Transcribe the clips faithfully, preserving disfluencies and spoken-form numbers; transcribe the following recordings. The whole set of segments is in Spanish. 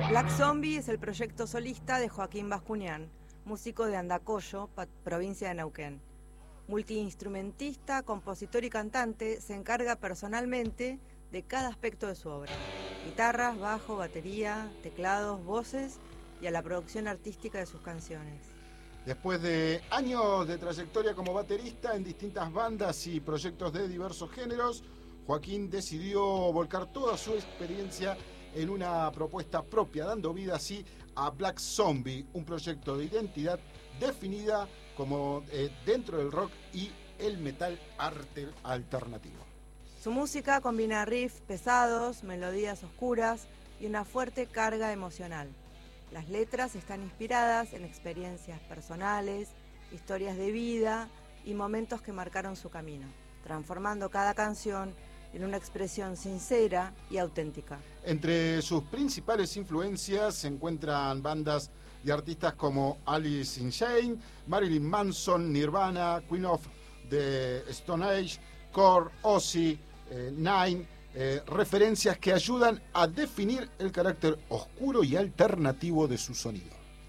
Black Zombie es el proyecto solista de Joaquín Bascuñán, músico de Andacollo, provincia de Neuquén. Multiinstrumentista, compositor y cantante, se encarga personalmente de cada aspecto de su obra: guitarras, bajo, batería, teclados, voces y a la producción artística de sus canciones. Después de años de trayectoria como baterista en distintas bandas y proyectos de diversos géneros, Joaquín decidió volcar toda su experiencia en una propuesta propia, dando vida así a Black Zombie, un proyecto de identidad definida como eh, dentro del rock y el metal arte alternativo. Su música combina riffs pesados, melodías oscuras y una fuerte carga emocional. Las letras están inspiradas en experiencias personales, historias de vida y momentos que marcaron su camino, transformando cada canción en una expresión sincera y auténtica. Entre sus principales influencias se encuentran bandas y artistas como Alice in Chains, Marilyn Manson, Nirvana, Queen of the Stone Age, Korn, Ozzy, eh, Nine, eh, referencias que ayudan a definir el carácter oscuro y alternativo de su sonido.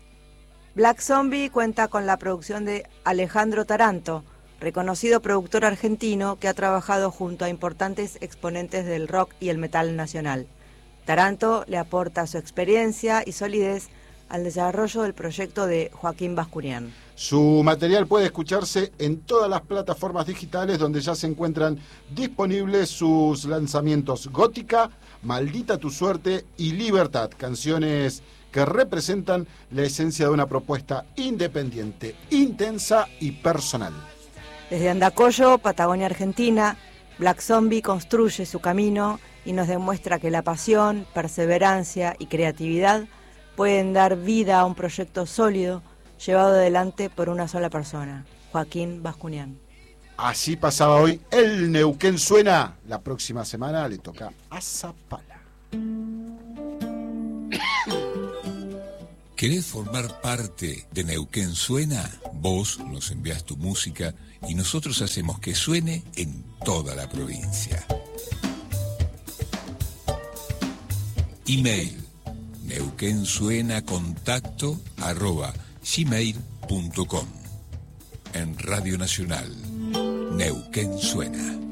Black Zombie cuenta con la producción de Alejandro Taranto, reconocido productor argentino que ha trabajado junto a importantes exponentes del rock y el metal nacional. Taranto le aporta su experiencia y solidez al desarrollo del proyecto de Joaquín Bascuñán. Su material puede escucharse en todas las plataformas digitales donde ya se encuentran disponibles sus lanzamientos Gótica, Maldita tu suerte y Libertad, canciones que representan la esencia de una propuesta independiente, intensa y personal. Desde Andacollo, Patagonia Argentina, Black Zombie construye su camino y nos demuestra que la pasión, perseverancia y creatividad pueden dar vida a un proyecto sólido llevado adelante por una sola persona, Joaquín Bascuñán. Así pasaba hoy el Neuquén Suena. La próxima semana le toca a Zapala. ¿Querés formar parte de Neuquén Suena? Vos nos enviás tu música y nosotros hacemos que suene en toda la provincia. Email neuquensuenacontacto arroba gmail punto com. En Radio Nacional, Neuquén Suena.